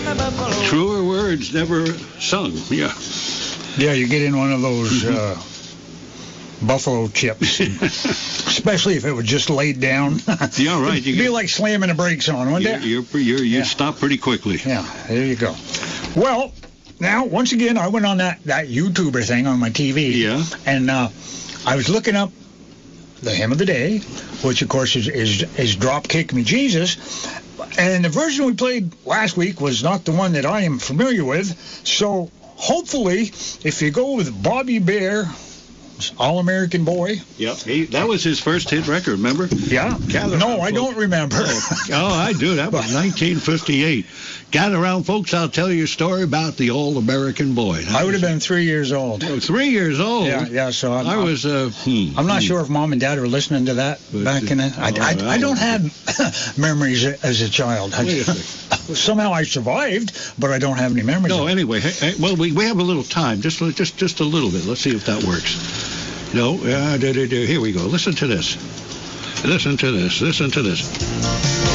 Truer words never sung. Yeah. Yeah, you get in one of those buffalo chips, especially if it was just laid down. Yeah, right. It'd be like slamming the brakes on, wouldn't it? You stop pretty quickly. Yeah, there you go. Well, now, once again, I went on that YouTuber thing on my TV. Yeah. And I was looking up the hymn of the day, which, of course, is Drop Kick Me Jesus. And the version we played last week was not the one that I am familiar with. So, hopefully, if you go with Bobby Bare, All-American Boy. Yep. That was his first hit record, remember? Yeah. No, I don't remember. Oh, I do. That was 1958. Gather around, folks. I'll tell you a story about the All-American Boy. I would have been 3 years old. 3 years old? Yeah, so I was... I'm not sure if Mom and Dad were listening to that back in the... I don't have memories as a child. Somehow I survived, but I don't have any memories. No, anyway, well, we have a little time, just a little bit. Let's see if that works. No, here we go. Listen to this. Listen to this.